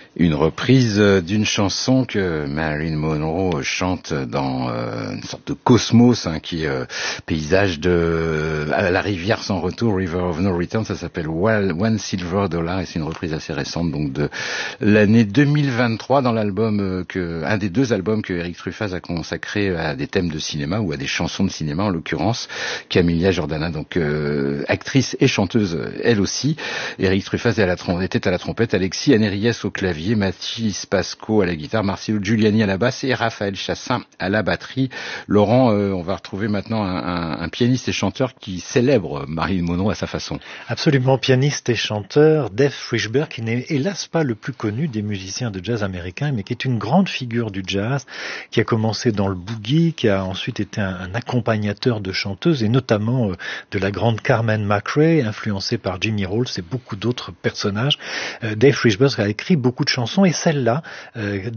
Une reprise d'une chanson que Marilyn Monroe chante dans une sorte de cosmos qui est paysage de à la rivière sans retour, River of No Return. Ça s'appelle One Silver Dollar et c'est une reprise assez récente donc de l'année 2023 dans l'album un des deux albums que Eric Truffaz a consacré à des thèmes de cinéma ou à des chansons de cinéma, en l'occurrence Camilla Jordana, donc actrice et chanteuse elle aussi. Eric Truffaz était à la trompette, Alexis Anériès au clavier, Mathis Pasco à la guitare, Marcelo Giuliani à la basse et Raphaël Chassin à la batterie. Laurent, on va retrouver maintenant un pianiste et chanteur qui célèbre Marilyn Monroe à sa façon. Absolument, pianiste et chanteur, Dave Frishberg, qui n'est hélas pas le plus connu des musiciens de jazz américains, mais qui est une grande figure du jazz, qui a commencé dans le boogie, qui a ensuite été un accompagnateur de chanteuses, et notamment de la grande Carmen McRae, influencée par Jimmy Rolls et beaucoup d'autres personnages. Dave Frishberg a écrit beaucoup de chansons, et celle-là,